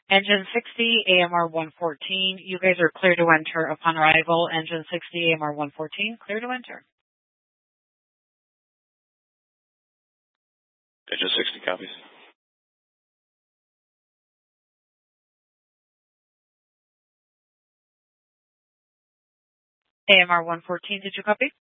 Engine 60, AMR 114. You guys are clear to enter upon arrival. Engine 60, AMR 114, clear to enter. Engine 60 copies. AMR 114, did you copy?